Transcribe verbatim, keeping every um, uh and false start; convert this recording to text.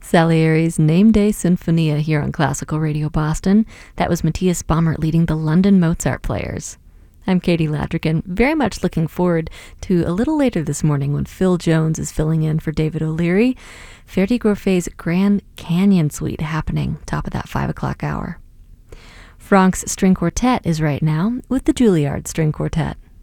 Salieri's Name Day Sinfonia here on Classical Radio Boston. That was Matthias Baumert leading the London Mozart Players. I'm Katie Ladrigan, very much looking forward to a little later this morning when Phil Jones is filling in for David O'Leary. Ferdi-Grosfet's Grand Canyon Suite happening top of that five o'clock hour. Franck's String Quartet is right now with the Juilliard String Quartet.